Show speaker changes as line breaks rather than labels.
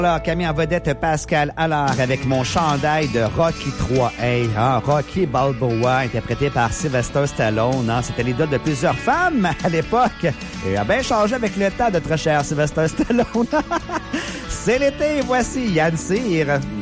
Alors, Camille en vedette Pascal Allard avec mon chandail de Rocky 3. Hey, Rocky Balboa, interprété par Sylvester Stallone. C'était l'idole de plusieurs femmes à l'époque. Et a bien changé avec le temps, notre cher Sylvester Stallone. C'est l'été, voici Yann Cyr.